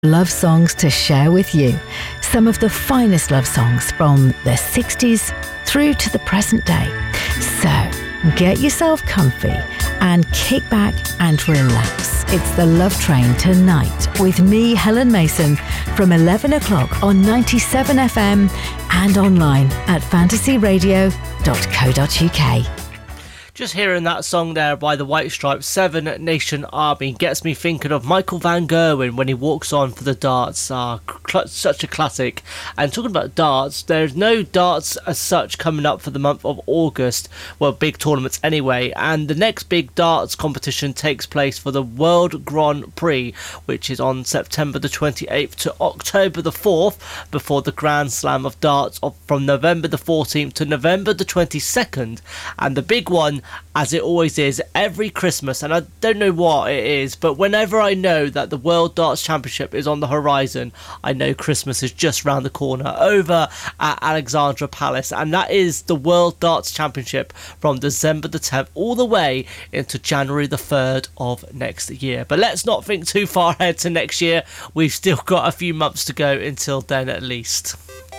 Love songs to share with you. Some of the finest love songs from the 60s through to the present day. So, get yourself comfy and kick back and relax. It's The Love Train tonight with me, Helen Mason, from 11 o'clock on 97 FM and online at fantasyradio.co.uk. Just hearing that song there by the White Stripes, Seven Nation Army, gets me thinking of Michael Van Gerwen when he walks on for the darts. Such a classic. And talking about darts, there's no darts as such coming up for the month of August. Well, big tournaments anyway. And the next big darts competition takes place for the World Grand Prix, which is on September the 28th to October the 4th, before the Grand Slam of Darts from November the 14th to November the 22nd. And the big one, as it always is, every Christmas, and I don't know what it is, but whenever I know that the World Darts Championship is on the horizon, I know Christmas is just round the corner over at Alexandra Palace, and that is the World Darts Championship from December the 10th all the way into January the 3rd of next year. But let's not think too far ahead to next year. We've still got a few months to go until then at least.